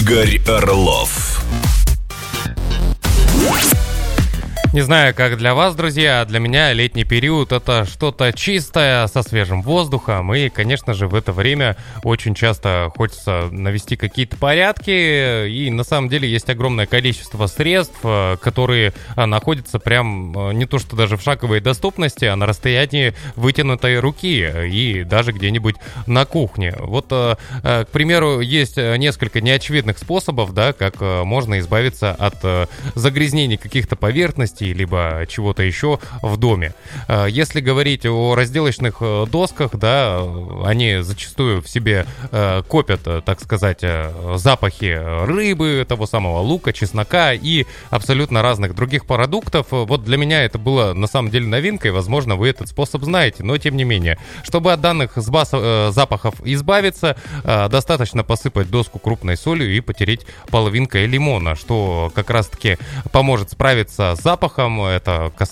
Игорь Орлов. Не знаю, как для вас, друзья, а для меня летний период — это что-то чистое, со свежим воздухом. И, конечно же, в это время очень часто хочется навести какие-то порядки. И на самом деле есть огромное количество средств, которые находятся прям не то что даже в шаговой доступности, а на расстоянии вытянутой руки и даже где-нибудь на кухне. Вот, к примеру, есть несколько неочевидных способов, да, как можно избавиться от загрязнений каких-то поверхностей, либо чего-то еще в доме. Если говорить о разделочных досках, да, они зачастую в себе копят, так сказать, запахи рыбы, того самого лука, чеснока и абсолютно разных других продуктов. Вот для меня это было на самом деле новинкой, возможно, вы этот способ знаете, но тем не менее. Чтобы от данных запахов избавиться, достаточно посыпать доску крупной солью и потереть половинкой лимона, что как раз-таки поможет справиться с запахом. Это